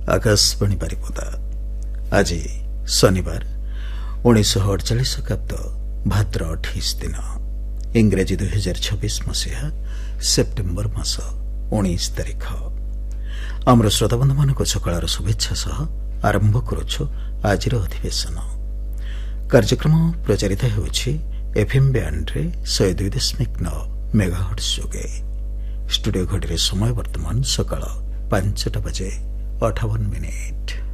आकाशवाणी बारिपदा आज शनिवार 1948 शताब्द भाद्र 28 दिन इंग्रेजी 2026 मसीहा सेप्टेम्बर मास 19 तारिख आमर श्रोताबंधु मान सकाळ शुभेच्छा सह आरंभ करुछु आजिर अधिवेशन कार्यक्रम प्रचारित होउछि एफएम बैंड रे 102.9 मेगाहर्ट्ज जोगे स्टूडियो घड़ी समय वर्तमान सकाळ 5:58